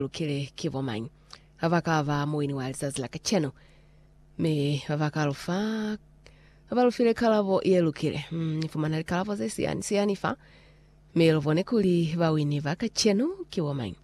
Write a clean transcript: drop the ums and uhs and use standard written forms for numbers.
lukile kivomang avakava moini walzazila kacheno me avakalufa avalufile kalavo yelukile nifumana kalavo zesiani fa me lovone kuli vawini vakacheno kivomang